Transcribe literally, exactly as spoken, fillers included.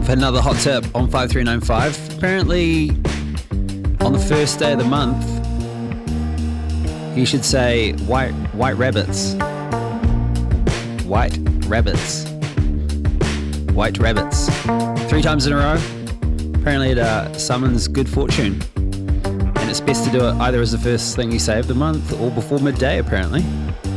Another hot tip on five three nine five. Apparently, on the first day of the month, you should say white white rabbits. White rabbits. White rabbits. Three times in a row. Apparently it uh, summons good fortune. And it's best to do it either as the first thing you say of the month or before midday, apparently.